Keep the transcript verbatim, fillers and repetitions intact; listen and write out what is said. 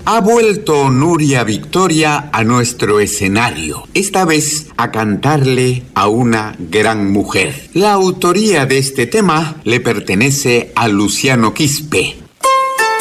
ha vuelto Nuria Victoria a nuestro escenario, esta vez a cantarle a una gran mujer. La autoría de este tema le pertenece a Luciano Quispe.